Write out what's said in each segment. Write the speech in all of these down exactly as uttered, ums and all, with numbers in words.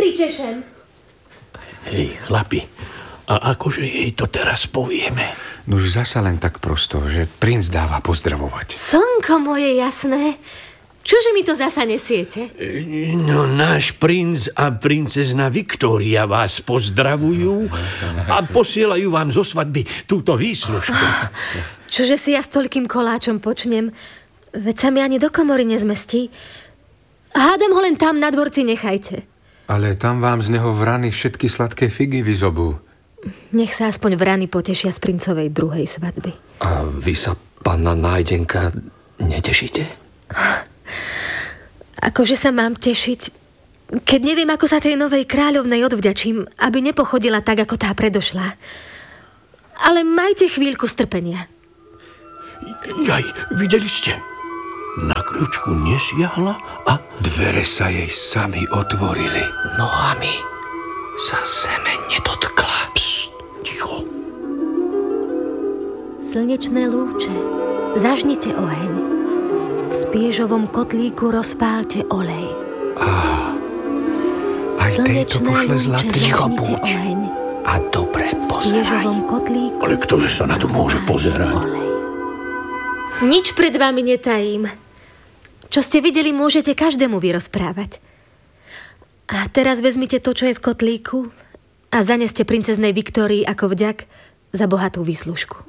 pričešem. Hej, chlapi, a akože jej to teraz povieme? Nuž zasa len tak prosto, že princ dáva pozdravovať. Slnko moje jasné, čože mi to zasa nesiete? No, náš princ a princezna Viktória vás pozdravujú a posielajú vám zo svadby túto výslužku. Čože si ja s toľkým koláčom počnem? Veď sa mi ani do komory nezmestí. Hádam ho len tam na dvorci nechajte. Ale tam vám z neho vrany všetky sladké figy vyzobú. Nech sa aspoň vrany potešia z princovej druhej svadby. A vy sa, panna Nájdenka, netešíte? Akože sa mám tešiť, keď neviem, ako sa tej novej kráľovnej odvďačím, aby nepochodila tak, ako tá predošla. Ale majte chvíľku strpenia. Jaj, videli ste? Na kľúčku nesiahla a dvere sa jej sami otvorili. Nohami sa zeme nedotkla. Pst, ticho. Slnečné lúče, zažnite oheň. V spiežovom kotlíku rozpálte olej. Á, aj tejto pošle zlatý. Ticho zažnite buď oheň. a dobre V pozeraj. spiežovom kotlíku Ale ktože sa na to môže pozerať? olej. Nič pred vami netajím. Čo ste videli, môžete každému vyrozprávať. A teraz vezmite to, čo je v kotlíku a zaneste princeznej Viktórii ako vďak za bohatú výslužku.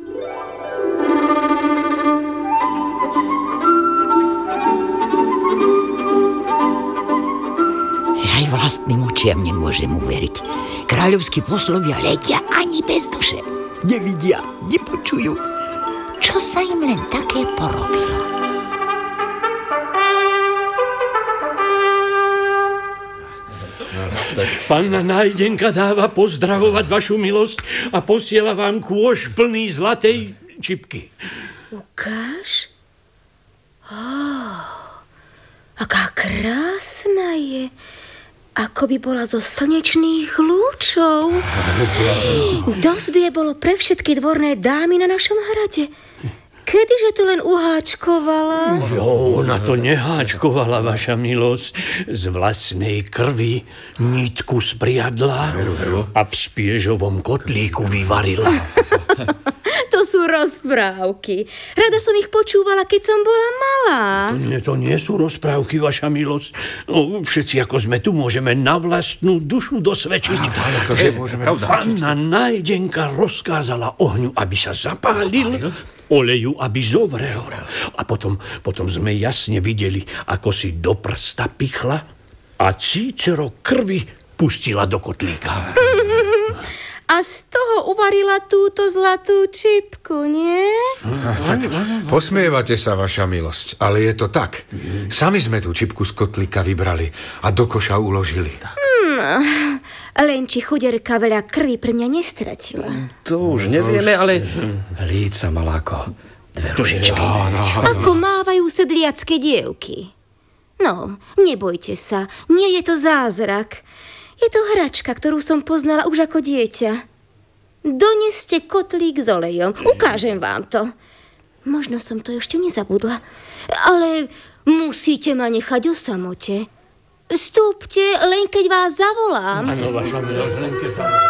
Aj vlastným očiam nemôžem uveriť. Kráľovskí poslovia letia ani bez duše. Nevidia, nepočujú. Čo sa im len také porobilo? Panna Nájdenka dáva pozdravovať vašu milosť a posiela vám kôš plný zlatej čipky. Ukáž? Oh, aká krásna je. Ako by bola zo slnečných lúčov. Dosť by je bolo pre všetky dvorné dámy na našom hrade. Kedyže to len uháčkovala? Jo, ona to neháčkovala, vaša milosť. Z vlastnej krvi nitku spriadla a v spiežovom kotlíku vyvarila. To sú rozprávky. Rada som ich počúvala, keď som bola malá. To nie, to nie sú rozprávky, vaša milosť. No, všetci, ako sme tu, môžeme na vlastnú dušu dosvedčiť. Panna Nájdenka rozkázala ohňu, aby sa zapálil, oleju, aby zovrel. A potom, potom sme jasne videli, ako si do prsta pichla a cícero krvi pustila do kotlíka. A z toho uvarila túto zlatú čipku, nie? Tak posmievate sa, vaša milosť, ale je to tak. Sami sme tú čipku z kotlíka vybrali a do koša uložili. Hmm, len či chuderka veľa krvi pre mňa nestratila. To už nevieme, ale líca mala ako dve ružičky. Ako mávajú sedliacké dievky. No, nebojte sa, nie je to zázrak. Je to hračka, ktorú som poznala už ako dieťa. Doneste kotlík s olejom. Ukážem vám to. Možno som to ešte nezabudla. Ale musíte ma nechať o samote. Vstúpte, len keď vás zavolám. Áno, vaša milosť, len keď...